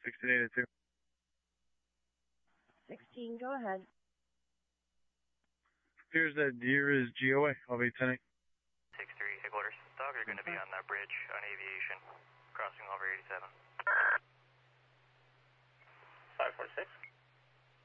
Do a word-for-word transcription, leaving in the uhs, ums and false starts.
sixteen eighty-two. sixteen, go ahead. Here's that deer is G O A. I'll be ten eight. six three, headquarters. Dogs are going to be on that bridge on Aviation, crossing over.